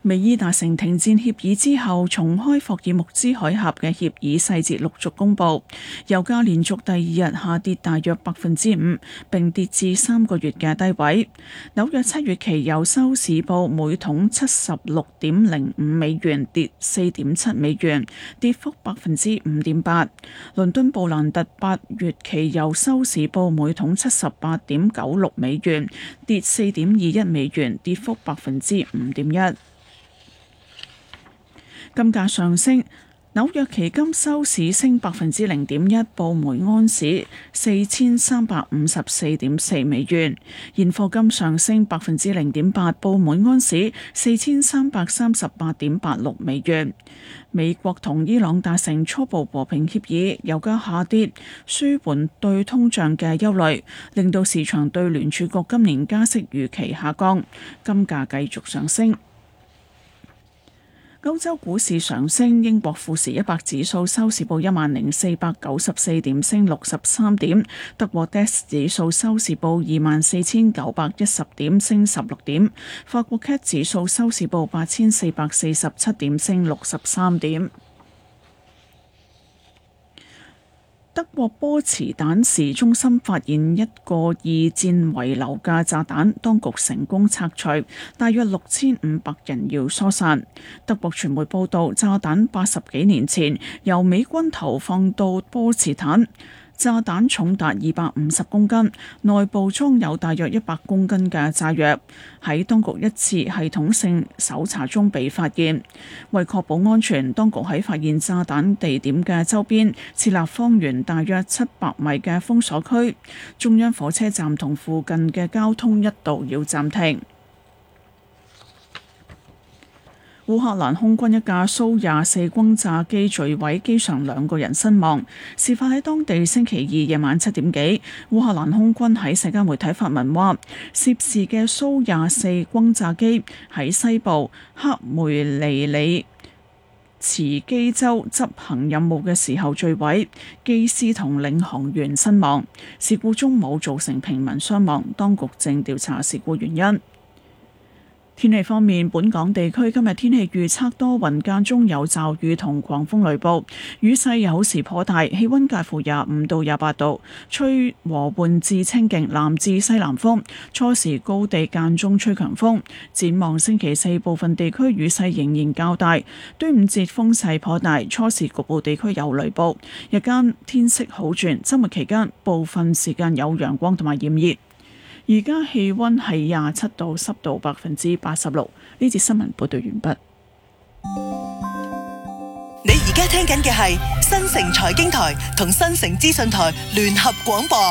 美伊達成停戰協議之後，重開霍爾木茲海峽嘅協議細節陸續公佈。油價連續第二日下跌大約5%，並跌至3個月嘅低位。紐約7月期油收市報每桶76.05美元，跌4.7美元，跌幅5.8%。倫敦布蘭特8月期油收市報每桶78.96美元，跌4.21美元，跌幅5.1%。金價上升，紐約期金收市升0.1%，報每安士4354.4美元；現貨金上升0.8%，報每安士4338.86美元。美國同伊朗達成初步和平協議，油價下跌，舒緩對通脹嘅憂慮，令到市場對聯儲局今年加息預期下降，金價繼續上升。歐洲股市上升，英國富時100指數收市報10,494點，升63點；德國 DAX 指數收市報24,910點，升16點；法國 CAC 指數收市報8,447點，升63點。德國波茨坦市中心發現一個二戰遺留嘅炸彈，當局成功拆除，大約6500人要疏散。德國傳媒報道，炸彈80幾年前由美軍投放到波茨坦。炸彈重達250公斤，內部裝有大約100公斤嘅炸藥，喺當局一次系統性搜查中被發現。為確保安全，當局喺發現炸彈地點嘅周邊設立方圓大約700米嘅封鎖區，中央火車站同附近嘅交通一度要暫停。烏克蘭空軍一架蘇24轟炸機墜毀，機上2個人身亡。事發喺當地星期二夜晚7點幾。烏克蘭空軍喺社交媒體發文話，涉事嘅蘇24轟炸機喺西部克梅尼里茨基州執行任務嘅時候墜毀，機師同領航員身亡。事故中冇造成平民傷亡，當局正調查事故原因。天氣方面，本港地區今日天氣預測多雲，間中有驟雨同狂風雷暴，雨勢有時頗大，氣溫介乎25到28度，吹和緩至清勁南至西南風，初時高地間中吹強風。展望星期四，部分地區雨勢仍然較大，端午節風勢頗大，初時局部地區有雷暴，日間天色好轉，周末期間部分時間有陽光同埋炎熱。而家氣溫係27度，濕度86%。呢節新聞報道完畢。 你而家聽緊嘅係新城財經台同新城資訊台聯合廣播。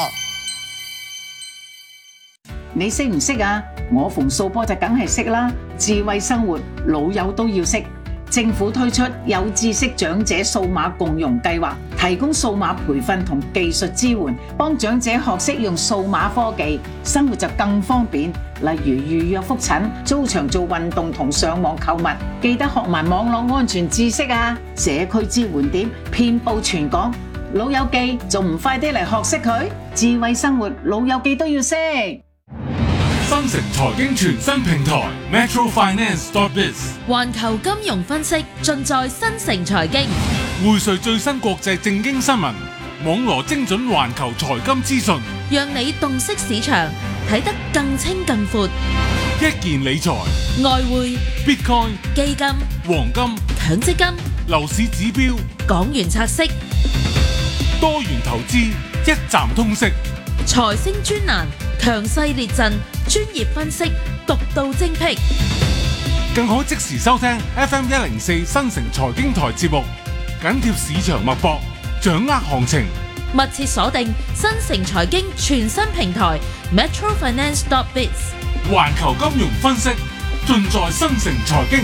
你識唔識啊？我逢數波就梗係識啦。智慧生活，老友都要識。政府推出有知識長者數碼共融計劃，提供數碼培訓同技術支援，幫長者學識用數碼科技，生活就更方便。例如預約覆診、租場做運動同上網購物，記得學埋網絡安全知識啊！社區支援點遍佈全港，老友記仲唔快啲嚟學識佢？智慧生活，老友記都要識。 新城財經全新平台 metrofinance.biz， 環球金融分析盡在新城財經， 匯萃最新國際政經新聞，網羅精準環球財金資訊， 讓你洞悉市場，睇得更清更闊。 一件理財、 外匯、 Bitcoin、 基金、 黃金、 強積金、 樓市指標、 港元拆息、 多元投資，一站通識。 財星專欄，強勢列陣，專業分析，獨到精闢， 更可即時收聽 FM104 新城財經台節目，緊貼市場脈搏，掌握行情， 密切鎖定新城財經全新平台 metrofinance.biz， 環球金融分析盡在新城財經。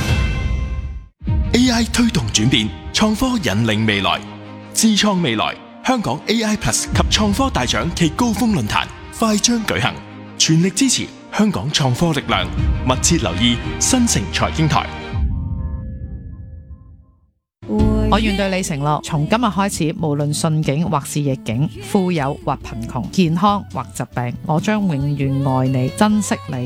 AI 推動轉變，創科引領未來，智創未來。香港 AI Plus 及創科大獎暨高峰論壇快將舉行，全力支持香港創科力量，密切留意新城財經台。 我願對你承諾，從今日開始，無論順境或是逆境，富有或貧窮，健康或疾病，我將永遠愛你、珍惜你。